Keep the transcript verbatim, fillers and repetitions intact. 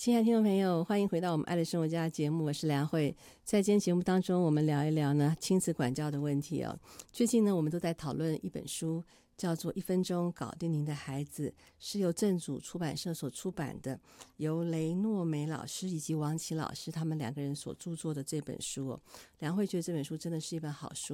亲爱的听众朋友，欢迎回到我们爱的生活家的节目，我是梁慧。在今天节目当中，我们聊一聊呢亲子管教的问题哦。最近呢，我们都在讨论一本书，叫做《一分钟搞定您的孩子》，是由正主出版社所出版的，由雷诺梅老师以及王琦老师他们两个人所著作的这本书哦。梁慧觉得这本书真的是一本好书。